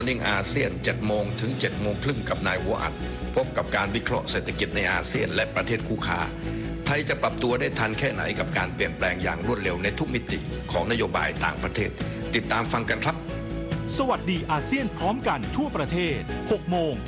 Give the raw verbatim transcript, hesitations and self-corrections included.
นิ่งอาเซียนเจ็ดโมงถึงเจ็ดโมงครึ่งกับนายหัวอัดพบกับการวิเคราะห์เศรษฐกิจในอาเซียนและประเทศคู่ค้าไทยจะปรับตัวได้ทันแค่ไหนกับการเปลี่ยนแปลงอย่างรวดเร็วในทุกมิติของนโยบายต่างประเทศติดตามฟังกันครับสวัสดีอาเซียนพร้อมกันทั่วประเทศหกโมง